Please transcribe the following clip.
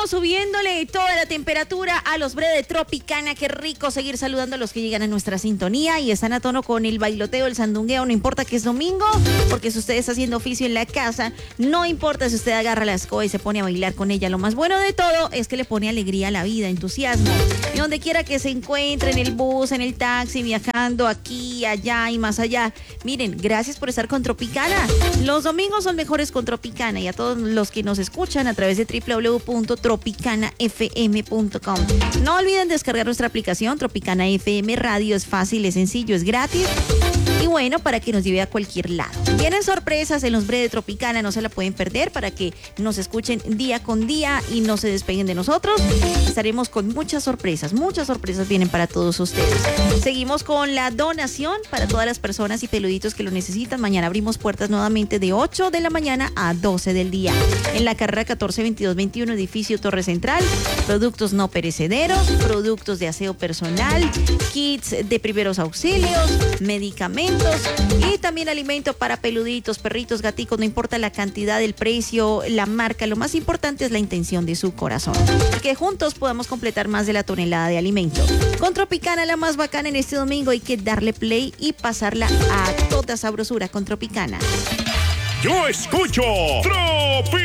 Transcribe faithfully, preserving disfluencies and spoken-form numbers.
seguimos subiéndole toda la temperatura a los bre de Tropicana. Qué rico seguir saludando a los que llegan a nuestra sintonía y están a tono con el bailoteo, el sandungueo. No importa que es domingo, porque si usted está haciendo oficio en la casa, no importa si usted agarra la escoba y se pone a bailar con ella. Lo más bueno de todo es que le pone alegría a la vida, entusiasmo. Y donde quiera que se encuentre, en el bus, en el taxi, viajando aquí, allá y más allá. Miren, gracias por estar con Tropicana. Los domingos son mejores con Tropicana, y a todos los que nos escuchan a través de doble u doble u doble u punto tropicana f m punto com. No olviden descargar nuestra aplicación Tropicana F M Radio. Es fácil, es sencillo, es gratis. Y bueno, para que nos lleve a cualquier lado. Vienen sorpresas en los bre de Tropicana, no se la pueden perder, para que nos escuchen día con día y no se despeguen de nosotros. Estaremos con muchas sorpresas, muchas sorpresas vienen para todos ustedes. Seguimos con la donación para todas las personas y peluditos que lo necesitan. Mañana abrimos puertas nuevamente de ocho de la mañana a doce del día. En la carrera catorce veintidós veintiuno, edificio Torre Central. Productos no perecederos, productos de aseo personal, kits de primeros auxilios, medicamentos y también alimento para peluditos, perritos, gaticos. No importa la cantidad, el precio, la marca, lo más importante es la intención de su corazón. Que juntos podamos completar más de la tonelada de alimento. Con Tropicana, la más bacana en este domingo, hay que darle play y pasarla a toda sabrosura con Tropicana. Yo escucho Tropi